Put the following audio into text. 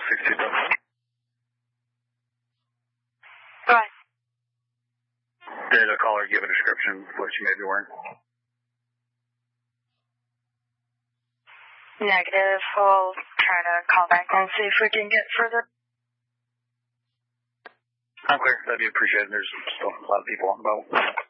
627. Go ahead. Did a caller give a description of what you may be wearing? Negative. We'll try to call back and see if we can get further. I'm clear. That'd be appreciated. There's still a lot of people on the boat.